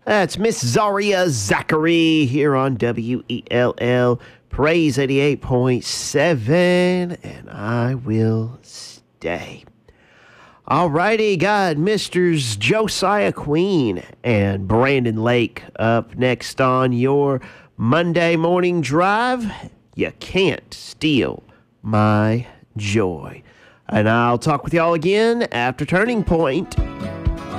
That's Miss Zaria Zachary here on WELL Praise 88.7, and I will stay. Alrighty, got Mr. Josiah Queen and Brandon Lake up next on your Monday morning drive. You can't steal my joy. And I'll talk with y'all again after Turning Point.